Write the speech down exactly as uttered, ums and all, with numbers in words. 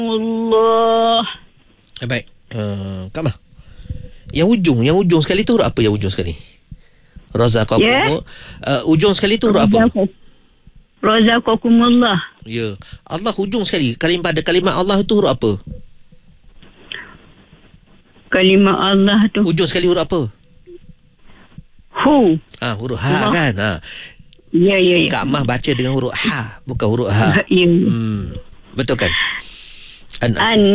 Allah. Eh, baik. Uh, Kak Mah. Yang ujung, yang ujung sekali tu huruf apa yang ujung sekali? Razaqakumullah. Yeah. Uh, ujung sekali tu huruf apa? Razaqakumullah. Ya. Allah ujung sekali. Kalimah pada kalimat Allah tu huruf apa? Kalimah Allah tu. Ujung sekali huruf apa? Hu. Ah, huruf ha Allah. Kan? Ha. Ya, ya, ya. Kak Mah baca dengan huruf ha, bukan huruf ha. Ya. Hmm. Betul kan? An. An.